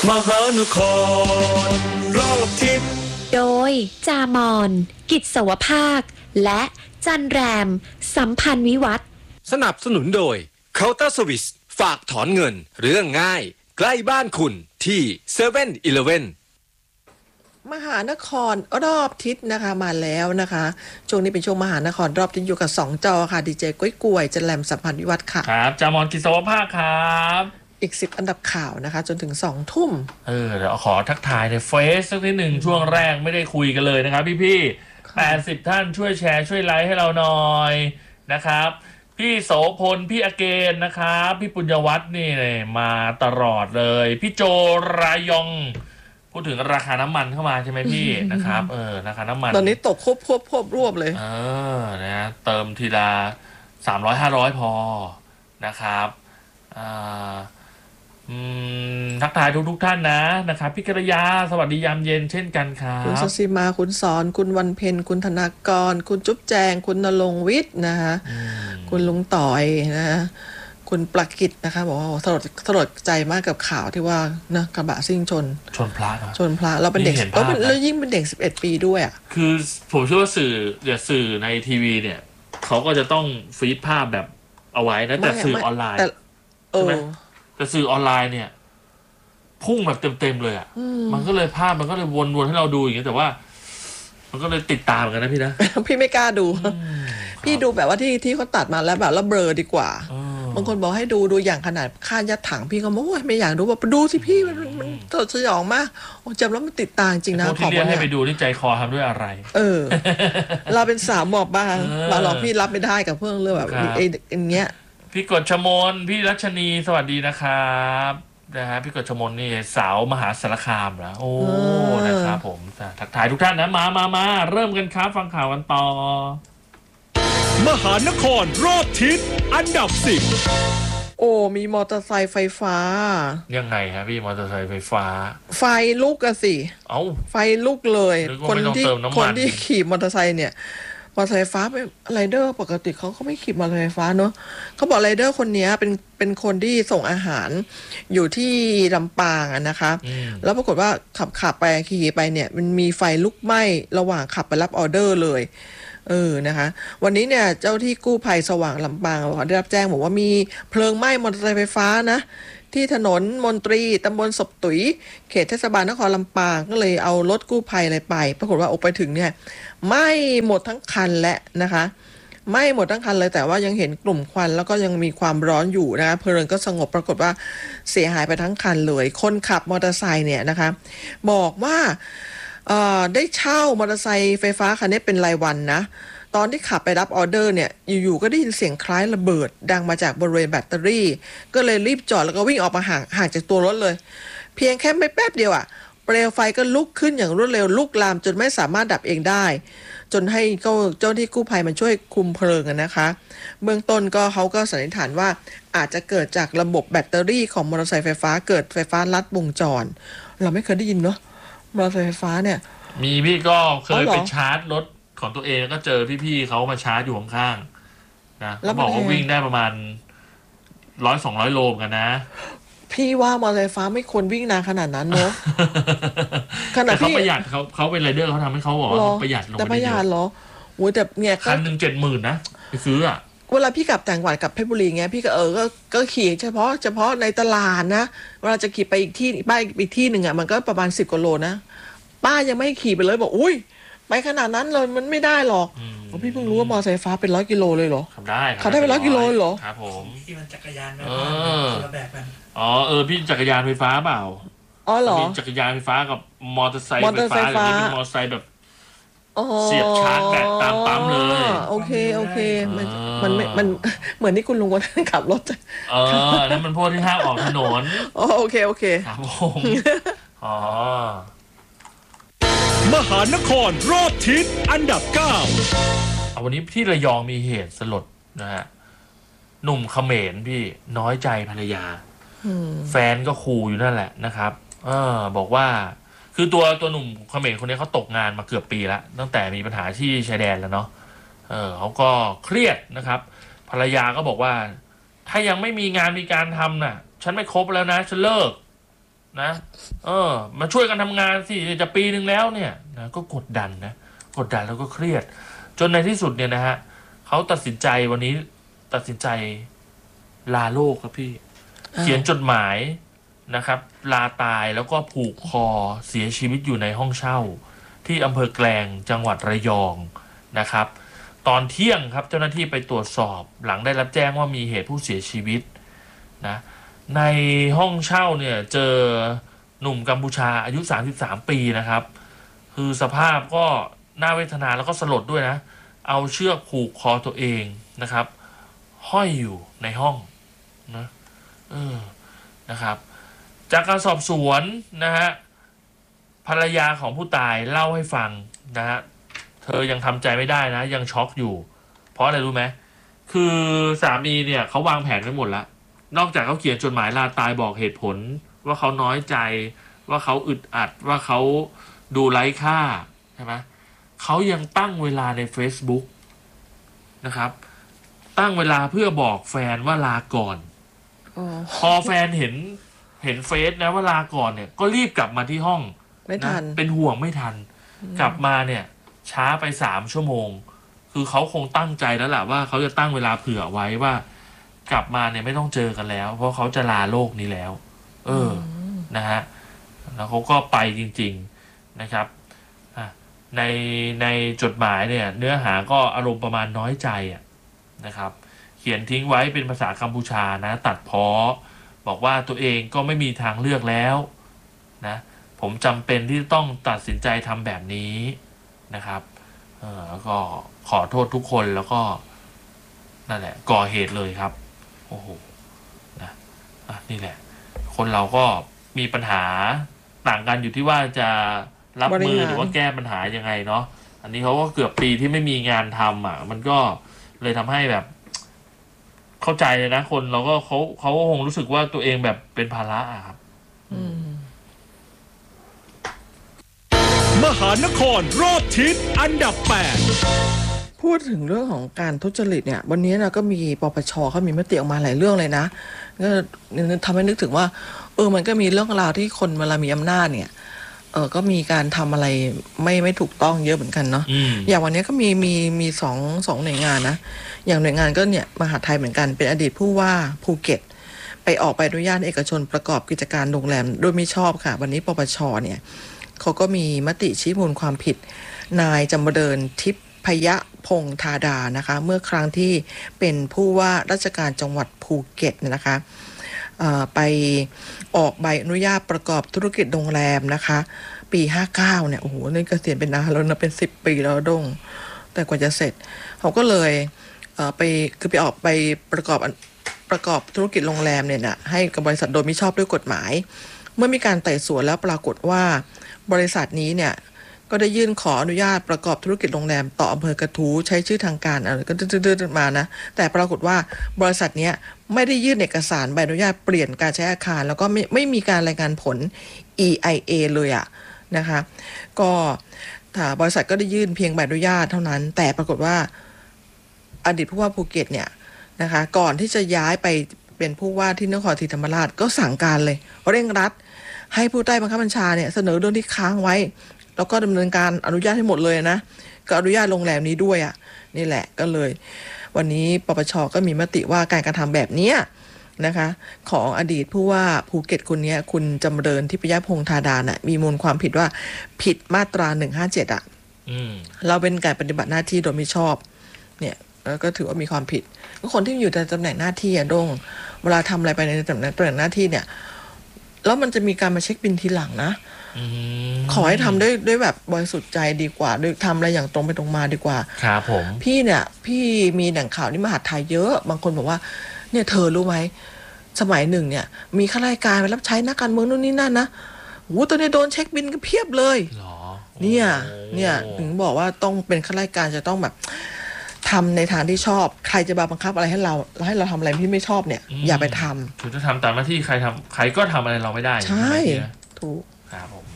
มหานครรอบทิศโดยจามอนกิจสวภาคและจันแรมสัมพันธ์วิวัฒน์สนับสนุนโดย Counter Service ฝากถอนเงินเรื่องง่ายใกล้บ้านคุณที่ 7-Eleven มหานครรอบทิศนะคะมาแล้วนะคะช่วงนี้เป็นช่วงมหานครรอบทิศอยู่กับ2จอค่ะดีเจก้อยกวยจันแรมสัมพันธ์วิวัฒน์ค่ะครับจามอนกิจสวภาคครับอีก10อันดับข่าวนะคะจนถึง2 ทุ่มเดี๋ยวขอทักทายในเฟซสักนิดหนึ่งช่วงแรกไม่ได้คุยกันเลยนะครับพี่80ท่านช่วยแชร์ช่วยไลค์ให้เราหน่อยนะครับพี่โสพลพี่อเกนนะครับพี่ปุญญวัฒน์นี่มาตลอดเลยพี่โจรายองพูดถึงราคาน้ำมันเข้ามาใช่ไหมพี่นะครับราคาน้ำมันตอนนี้ตกควบรวบเลยนะเติมทีละ300-500พอนะครับทักทายทุกท่านนะครับพี่กระยาสวัสดียามเย็นเช่นกันครับคุณสศิมาคุณสอนคุณวันเพ็ญคุณธนากรคุณจุ๊บแจงคุณณรงค์วิทย์นะคะคุณลุงต่อยนะคุณประกิตนะคะบอกว่าสลดใจมากกับข่าวที่ว่านะกระบะซิ่งชนพระเราเป็นเด็กแล้วยิ่งเป็นเด็ก11 ปีด้วยอ่ะคือผมเชื่อว่าสื่อในทีวีเนี่ยเขาก็จะต้องฟีดภาพแบบเอาไว้นะแต่สื่อออนไลน์ใช่ไหมแต่สื่อออนไลน์เนี่ยพุ่งแบบเต็มเลยอ่ะมันก็เลยภาพมันก็เลยวนๆให้เราดูอย่างเงี้ยแต่ว่ามันก็เลยติดตามกันนะพี่นะพี่ไม่กล้าดูพี่ดูแบบว่าที่เขาตัดมาแล้วแบบแล้วเบลอดีกว่าบางคนบอกให้ดูอย่างขนาดค่ายัดถังพี่ก็โอ้ยไม่อยากดูว่าดูสิพี่มันสยองมากจำแล้วมันติดตาจริงนะพวกที่เรียกให้ไปดูที่ใจคอทำด้วยอะไรเราเป็นสาวหมอบบ้างเราลองพี่รับไม่ได้กับเพื่อนเรื่องแบบอย่างเงี้ยพี่กฎชมนพี่รัชนีสวัสดีนะครับนะฮะพี่กฎชมนนี่สาวมหาสารคามแล้วนะครับผมทักทายทุกท่านนะมาเริ่มกันครับฟังข่าวกันต่อมหานครรอบทิศอันดับ10 มีมอเตอร์ไซค์ไฟฟ้ายังไงฮะพี่มอเตอร์ไซค์ไฟฟ้าไฟลุกอะสิไฟลุกเลยคนที่ขี่มอเตอร์ไซค์เนี่ยมอเตอร์ไซค์ไฟฟ้าเป็นไรเดอร์ปกติเขาไม่ขี่มอเตอร์ไซค์ไฟฟ้าเนอะเขาบอกไรเดอร์คนนี้เป็นคนที่ส่งอาหารอยู่ที่ลำปางนะคะแล้วปรากฏว่าขับไปขี่ไปเนี่ยมันมีไฟลุกไหม้ระหว่างขับไปรับออเดอร์เลยนะคะวันนี้เนี่ยเจ้าที่กู้ภัยสว่างลำปางได้รับแจ้งบอกว่ามีเพลิงไหม้มอเตอร์ไซค์ไฟฟ้านะที่ถนนมนตรีตำบลศพตุ๋ยเขตเทศบาลนครลำปางก็เลยเอารถกู้ภัยอะไรไปปรากฏว่าออกไปถึงเนี่ยไหม้หมดทั้งคันและนะคะไหม้หมดทั้งคันเลยแต่ว่ายังเห็นกลุ่มควันแล้วก็ยังมีความร้อนอยู่นะคะเพลิงก็สงบปรากฏว่าเสียหายไปทั้งคันเลยคนขับมอเตอร์ไซค์เนี่ยนะคะบอกว่าได้เช่ามอเตอร์ไซค์ไฟฟ้าคันนี้เป็นรายวันนะตอนที่ขับไปรับออเดอร์เนี่ยอยู่ๆก็ได้ยินเสียงคล้ายระเบิดดังมาจากบริเวณแบตเตอรี่ก็เลยรีบจอดแล้วก็วิ่งออกมาห่างจากตัวรถเลยเพียงแค่ไม่แป๊บเดียวเปลวไฟก็ลุกขึ้นอย่างรวดเร็วลุกลามจนไม่สามารถดับเองได้จนให้เจ้าที่กู้ภัยมันช่วยคุมเพลิงนะคะเบื้องต้นเขาก็สันนิษฐานว่าอาจจะเกิดจากระบบแบตเตอรี่ของมอเตอร์ไซค์ไฟฟ้าเกิดไฟฟ้าลัดวงจรเราไม่เคยได้ยินเนาะมอเตอร์ไซค์ไฟฟ้าเนี่ยมีพี่ก็เคยไปชาร์จรถของตัวเองแล้วก็เจอพี่ๆเขามาชาร์จอยู่ข้างๆนะเขาบอกว่าวิ่งได้ประมาณ100-200 โลกันนะพี่ว่ามอเตอร์ไซค์ไฟฟ้าไม่ควรวิ่งนานขนาดนั้นเนอะขนาดเขาประหยัดเขาเป็นไรเดอร์เขาทำให้เขาบอกว่าประหยัดลงแต่ประหยัดเหรอโอ้แต่เนี่ยคันหนึ่ง70,000นะไปซื้อเวลาพี่กลับต่างจังหวัดกับเพชรบุรีเงี้ยพี่ก็ขี่เฉพาะในตลาดนะเวลาจะขี่ไปอีกที่หนึ่งมันก็ประมาณ10 กว่าโลนะป้ายังไม่ขี่ไปเลยบอกอุ้ยไปขนาดนั้นเลยมันไม่ได้หรอกพี่เพิ่งรู้ว่ามอเตอร์ไซค์ไฟฟ้าเป็น100 กิโลเลยเหรอขับได้เป็น100 กิโลเหรอครับผมที่มันจักรยานคนละแบบกันพี่จักรยานไฟฟ้าเปล่าเหรอมีจักรยานไฟฟ้ากับมอเตอร์ไซค์ไฟฟ้าอย่างนี้เป็นมอเตอร์ไซค์แบบเสียบชาร์จแบตตามปั๊มเลยโอเคมันเหมือนที่คุณลุงคนนั้นขับรถนั่นมันพวกที่ห้ามออกถนนโอเคครับผมมหานครรอบทิศอันดับ 9วันนี้ที่ระยองมีเหตุสลดนะฮะหนุ่มเขมรพี่น้อยใจภรรยาแฟนก็ขู่อยู่นั่นแหละนะครับบอกว่าคือตัวหนุ่มเขมรคนนี้เขาตกงานมาเกือบปีแล้วตั้งแต่มีปัญหาที่ชายแดนแล้วเนาะเขาก็เครียดนะครับภรรยาก็บอกว่าถ้ายังไม่มีงานมีการทำน่ะฉันไม่คบแล้วนะฉันเลิกนะมาช่วยกันทำงานสิจะปีนึงแล้วเนี่ยนะก็กดดันแล้วก็เครียดจนในที่สุดเนี่ยนะฮะเขาตัดสินใจวันนี้ตัดสินใจลาโลกครับพี่เขียนจดหมายนะครับลาตายแล้วก็ผูกคอเสียชีวิตอยู่ในห้องเช่าที่อำเภอแกลงจังหวัดระยองนะครับตอนเที่ยงครับเจ้าหน้าที่ไปตรวจสอบหลังได้รับแจ้งว่ามีเหตุผู้เสียชีวิตนะในห้องเช่าเนี่ยเจอหนุ่มกัมพูชาอายุ33ปีนะครับคือสภาพก็น่าเวทนาแล้วก็สลดด้วยนะเอาเชือกผูกคอตัวเองนะครับห้อยอยู่ในห้องนะนะครับจากการสอบสวนนะฮะภรรยาของผู้ตายเล่าให้ฟังนะฮะเธอยังทำใจไม่ได้นะยังช็อกอยู่เพราะอะไรรู้ไหมคือสามีเนี่ยเขาวางแผนไว้หมดแล้วนอกจากเขาเขียนจดหมายลาตายบอกเหตุผลว่าเขาน้อยใจว่าเขาอึดอัดว่าเขาดูไร้ค่าใช่ไหมเขายังตั้งเวลาใน Facebook นะครับตั้งเวลาเพื่อบอกแฟนว่าลาก่อนพอแฟนเห็นเฟซนะว่าลาก่อนเนี่ยก็รีบกลับมาที่ห้องไม่ทันเป็นห่วงไม่ทันกลับมาเนี่ยช้าไป3 ชั่วโมงคือเขาคงตั้งใจแล้วแหละว่าเขาจะตั้งเวลาเผื่อไว้ว่ากลับมาเนี่ยไม่ต้องเจอกันแล้วเพราะเขาจะลาโลกนี้แล้วนะฮะแล้วเขาก็ไปจริงๆนะครับในจดหมายเนี่ยเนื้อหาก็อารมณ์ประมาณน้อยใจนะครับเขียนทิ้งไว้เป็นภาษากัมพูชานะตัดพ้อบอกว่าตัวเองก็ไม่มีทางเลือกแล้วนะผมจำเป็นที่ต้องตัดสินใจทำแบบนี้นะครับแล้วก็ขอโทษทุกคนแล้วก็นั่นแหละก่อเหตุเลยครับโอ้โหนะนี่แหละคนเราก็มีปัญหาต่างกันอยู่ที่ว่าจะรับมือหรือว่าแก้ปัญหายังไงเนาะอันนี้เขาก็เกือบปีที่ไม่มีงานทำมันก็เลยทำให้แบบเข้าใจเลยนะคนเราก็เขาคงรู้สึกว่าตัวเองแบบเป็นภาระครับมหานครรอบทิศอันดับ8 พูดถึงเรื่องของการทุจริตเนี่ยวันนี้นะก็มีปปช.เขามีมติออกมาหลายเรื่องเลยนะก็ทำให้นึกถึงว่ามันก็มีเรื่องราวที่คนเวลามีอำนาจเนี่ยก็มีการทำอะไรไม่ถูกต้องเยอะเหมือนกันเนาะอย่างวันนี้ก็มีสองหน่วยงานนะอย่างหน่วยงานก็เนี่ยมหาไทยเหมือนกันเป็นอดีตผู้ว่าภูเก็ตไปออกใบอนุญาตเอกชนประกอบกิจการโรงแรมโดยไม่ชอบค่ะวันนี้ปปช.เนี่ยเขาก็มีมติชี้มูลความผิดนายจำเริญทิพยพงษ์ธาดานะคะเมื่อครั้งที่เป็นผู้ว่าราชการจังหวัดภูเก็ตนะคะไปออกใบอนุญาตประกอบธุรกิจโรงแรมนะคะปี59เนี่ยโอ้โหนี่เกษียณเป็นนานแล้วนะเป็น10 ปีแล้วดงแต่กว่าจะเสร็จเขาก็เลยไปออกไปประกอบธุรกิจโรงแรมเนี่ยนะให้กับบริษัทโดยมิชอบด้วยกฎหมายเมื่อมีการไต่สวนแล้วปรากฏว่าบริษัทนี้เนี่ยก็ได้ยื่นขออนุญาตประกอบธุรกิจโรงแรมต่ออำเภอกระทู้ใช้ชื่อทางการอะไรก็ดื้อๆมานะแต่ปรากฏว่าบริษัทนี้ไม่ได้ยื่นเอกสารใบอนุญาตเปลี่ยนการใช้อาคารแล้วก็ไม่มีการรายงานผล EIA เลยนะคะก็บริษัทก็ได้ยื่นเพียงใบอนุญาตเท่านั้นแต่ปรากฏว่าอดีตผู้ว่าภูเก็ตเนี่ยนะคะก่อนที่จะย้ายไปเป็นผู้ว่าที่นครศรีธรรมราชก็สั่งการเลยเร่งรัดให้ผู้ใต้บังคับบัญชาเนี่ยเสนอเรื่องที่ค้างไว้แล้วก็ดำเนินการอนุญาตให้หมดเลยนะก็อนุญาตโรงแรมนี้ด้วยนี่แหละก็เลยวันนี้ปปช.ก็มีมติว่าการกระทำแบบนี้นะคะของอดีตผู้ว่าภูเก็ตคนนี้คุณจำเริญทิพยพงษ์ธาดาน่ะมีมูลความผิดว่าผิดมาตรา157เราเป็นการปฏิบัติหน้าที่โดยมิชอบเนี่ยก็ถือว่ามีความผิดคนที่อยู่ในตำแหน่งหน้าที่ดงเวลาทำอะไรไปในตำแหน่งหน้าที่เนี่ยแล้วมันจะมีการมาเช็คบิลทีหลังนะขอให้ทำด้วยแบบบริสุทธิ์ใจดีกว่าด้วยทำอะไรอย่างตรงไปตรงมาดีกว่าครับผมพี่มีหนังข่าวที่มหาไทยเยอะบางคนบอกว่าเนี่ยเธอรู้ไหมสมัยหนึ่งเนี่ยมีข้าราชการไปรับใช้นักการเมืองนู่นนี่นั่นนะโอ้ตอนนี้โดนเช็คบิลก็เพียบเลยเนี่ยถึงบอกว่าต้องเป็นข้าราชการจะต้องแบบทำในทางที่ชอบใครจะมาบังคับอะไรให้เราทำอะไรที่ไม่ชอบเนี่ยอย่าไปทำคือจะทำตามหน้าที่ใครก็ทำอะไรเราไม่ได้ใช่ถูกครับผม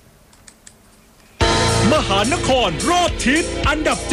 มหานครรอบทิศอันดับ7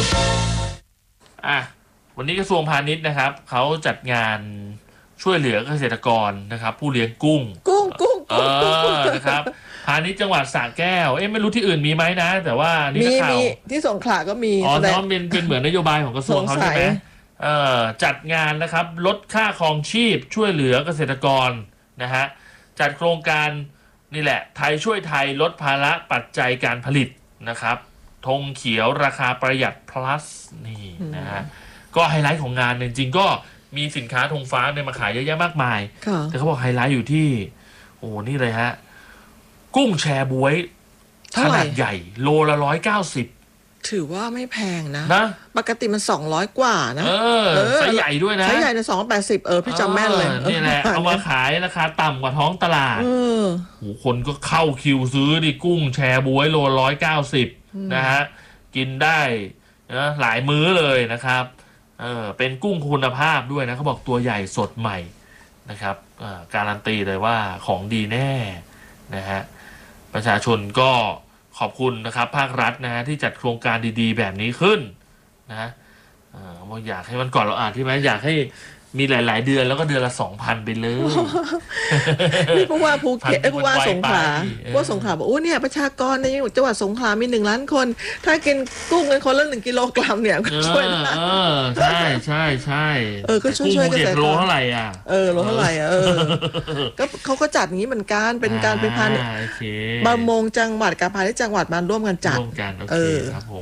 วันนี้กระทรวงพาณิชย์นะครับเขาจัดงานช่วยเหลือเกษตรกรนะครับผู้เลี้ยงกุ้งนะครับพาณิชย์จังหวัดสระแก้วไม่รู้ที่อื่นมีไหมนะแต่ว่านี่ข่าวที่สงขลาก็มีอ๋อน้องเป็นเหมือนนโยบายของกระทรวงเขาใช่ไหมจัดงานนะครับลดค่าครองชีพช่วยเหลือเกษตรกรนะฮะจัดโครงการนี่แหละไทยช่วยไทยลดภาระปัจจัยการผลิตนะครับธงเขียวราคาประหยัด plus นี่นะฮะก็ไฮไลท์ของงานจริงๆก็มีสินค้าธงฟ้าเนี่ยมาขายเยอะแยะมากมายแต่เขาบอกไฮไลท์อยู่ที่โอ้นี่เลยฮะกุ้งแชบ๊วยขนาดใหญ่โลละ190 ถือว่าไม่แพงนะปกติมัน200กว่านะไซส์ใหญ่ด้วยนะไซส์ใหญ่ใน280พี่จำแม่นเลยนี่แหละเอามาขายราคาต่ำกว่าท้องตลาดโหคนก็เข้าคิวซื้อดิกุ้งแชบ๊วยโล190นะฮะกินได้นะหลายมื้อเลยนะครับเป็นกุ้งคุณภาพด้วยนะเขาบอกตัวใหญ่สดใหม่นะครับการันตีเลยว่าของดีแน่นะฮะประชาชนก็ขอบคุณนะครับภาครัฐนะฮะที่จัดโครงการดีๆแบบนี้ขึ้นนะอยากให้มันก่อนเราอ่านที่ไหมอยากให้มีหลายๆเดือนแล้วก็เดือนละ 2,000 ไปเลยนี่เพราะว่าภูเก็ตเพราะว่าสงขลาบอกโอ้เนี่ยประชากรในจังหวัดสงขลามี1 ล้านคนถ้ากินกุ้งกันคนละ1 กิโลกรัมเนี่ยก็ช่วยได้ใช่ใช่ใช่ก็ช่วยเกษตรกรโลเท่าไหร่โลเท่าไหร่ก็เขาก็จัดอย่างนี้เหมือนกันเป็นการไปพาบางมงจังหวัดกับพาณิชย์จังหวัดมาร่วมกันจัดครับผม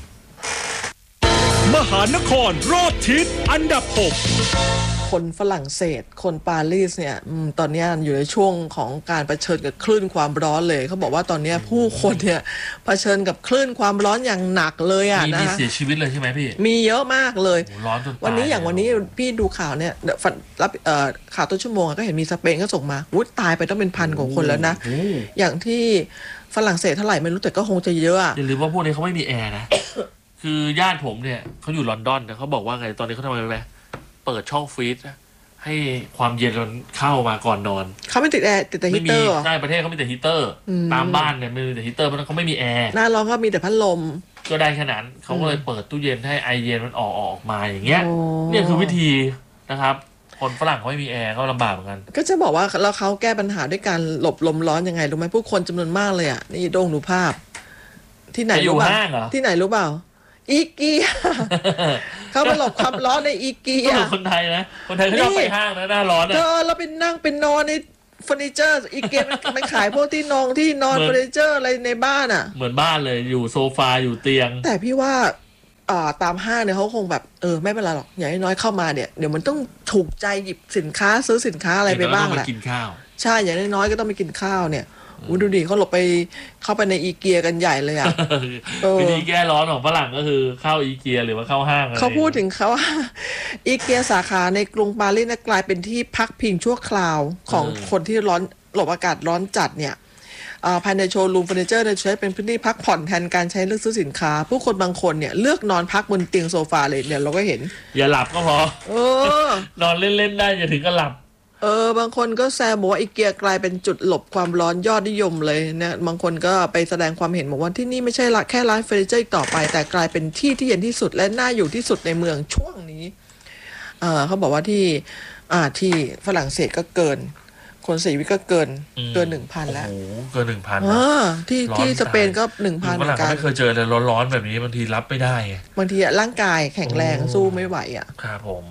มหานครรอบทิศอันดับ6 คนฝรั่งเศสคนปารีสเนี่ยตอนนี้อยู่ในช่วงของการเผชิญกับคลื่นความร้อนเลยเขาบอกว่าตอนนี้ผู้คนเนี่ยเผชิญกับคลื่นความร้อนอย่างหนักเลยมีเสียชีวิตเลยใช่ไหมพี่มีเยอะมากเลยร้อนจนวันนี้พี่ดูข่าวเนี่ยรับข่าวต้นชั่วโมงก็เห็นมีสเปนก็ส่งมาตายไปต้องเป็นพันกว่าคนแล้วนะอย่างที่ฝรั่งเศสเท่าไหร่ไม่รู้แต่ก็คงจะเยอะอย่าลืมว่าพวกนี้เขาไม่มีแอร์นะคือญาติผมเนี่ยเขาอยู่ลอนดอนแต่เขาบอกว่าไงตอนนี้เขาทำอะไรไหมเปิดช่องฟรีซให้ความเย็นมันเข้ามาก่อนนอนเขาไม่ติดแอร์ติดแต่ฮีเตอร์ใช่ประเทศเขาไม่ติดฮีเตอร์ตามบ้านเนี่ยมีแต่ฮีเตอร์เพราะเขาไม่มีแอร์หน้าร้อนก็มีแต่พัดลมก็ได้แค่นั้นเขาก็เลยเปิดตู้เย็นให้ไอเย็นมันออกมาอย่างเงี้ยนี่คือวิธีนะครับคนฝรั่งเขาไม่มีแอร์เขาลำบากเหมือนกันก็จะบอกว่าแล้วเขาแก้ปัญหาด้วยการหลบลมร้อนยังไงรู้ไหมผู้คนจำนวนมากเลยนี่โด่งดูภาพที่ไหนรู้เปล่าที่ไหนรู้เปล่าอีเกียเขามาหลบความร้อนในอีเกียคนไทยนะคนไทยเขาชอบไปห้างนะหน้าร้อนเราไปนั่งเป็นนอนในเฟอร์นิเจอร์อีเกียมันขายพวกที่นอนเฟอร์นิเจอร์อะไรในบ้านเหมือนบ้านเลยอยู่โซฟาอยู่เตียงแต่พี่ว่าตามห้างเนี่ยเขาคงแบบไม่เป็นไรหรอกอย่างน้อยเข้ามาเนี่ยเดี๋ยวมันต้องถูกใจหยิบสินค้าซื้อสินค้าอะไรไปบ้างแหละกินข้าวใช่อย่างน้อยก็ต้องไปกินข้าวเนี่ยดูดิเขาเข้าไปในอีเกียกันใหญ่เลยวิธีแก้ร้อนของฝรั่งก็คือเข้าอีเกียหรือว่าเข้าห้างเขาพูดถึงเขาว่าอีเกียสาขาในกรุงปารีสกลายเป็นที่พักพิงชั่วคราวของคนที่ร้อนหลบอากาศร้อนจัดเนี่ยภายในโชว์รูมเฟอร์นิเจอร์ใช้เป็นพื้นที่พักผ่อนแทนการใช้เลือกซื้อสินค้าผู้คนบางคนเนี่ยเลือกนอนพักบนเตียงโซฟาเลยเนี่ยเราก็เห็นอย่าหลับก็พอนอนเล่นๆได้อย่าถึงกับหลับบางคนก็แซวบอกว่าอีเกียกลายเป็นจุดหลบความร้อนยอดนิยมเลยนะบางคนก็ไปแสดงความเห็นบอกว่าที่นี่ไม่ใช่แค่ร้านเฟอร์นิเจอร์ต่อไปแต่กลายเป็นที่ที่เย็นที่สุดและน่าอยู่ที่สุดในเมืองช่วงนี้เขาบอกว่าที่ฝรั่งเศสก็เกินคนเสียชีวิตก็เกิน 1,000 แล้วเกิน 1,000 ที่สเปนก็ 1,000 เหมือนกันไม่เคยเจอเลยร้อนๆแบบนี้บางทีรับไม่ได้บางทีร่างกายแข็งแรงสู้ไม่ไหวครับผม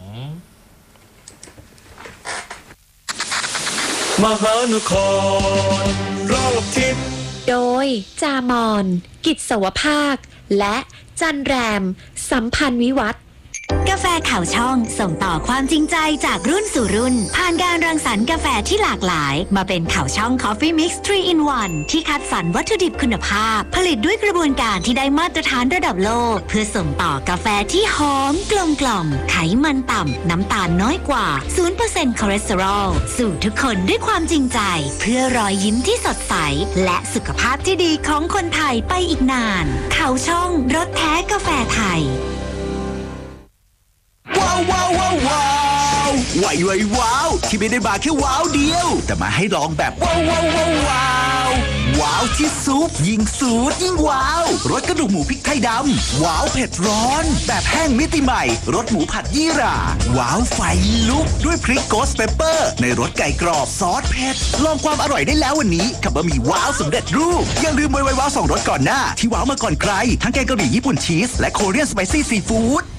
มหานครรอบทิศโดยจามอนกิจสวภาคและจันแรมสัมพันธ์วิวัฒน์กาแฟข่าวช่องส่งต่อความจริงใจจากรุ่นสู่รุ่นผ่านการรังสรรค์กาแฟที่หลากหลายมาเป็นข่าวช่อง Coffee Mix 3 in 1 ที่คัดสรรวัตถุดิบคุณภาพผลิตด้วยกระบวนการที่ได้มาตรฐานระดับโลกเพื่อส่งต่อกาแฟที่หอมกลมกล่อมไขมันต่ำน้ำตาลน้อยกว่า 0% คอเลสเตอรอลสู่ทุกคนด้วยความจริงใจเพื่อรอยยิ้มที่สดใสและสุขภาพที่ดีของคนไทยไปอีกนานข่าวช่องรสแท้กาแฟไทยว้าวว้าวว้าวว้าวว้าวที่ไม่ได้มาแค่ว้าวเดียวแต่มาให้ลองแบบว้าวว้าวว้าวว้าวว้าวที่ซุปยิ่งสูตรยิ่งว้าวรสกระดูกหมูพริกไทยดำว้าวเผ็ดร้อนแบบแห้งมิติใหม่รสหมูผัดยี่หร่าว้าวไฟลุกด้วยพริกโกสเปเปอร์ในรสไก่กรอบซอสเผ็ดลองความอร่อยได้แล้ววันนี้กับบะหมี่ว้าวสำเร็จรูปอย่าลืมไวว้าว2รสก่อนหน้าที่ว้าวมาก่อนใครทั้งแกงกะหรี่ญี่ปุ่นชีสและโคเรียนสไปซี่ซีฟู้ด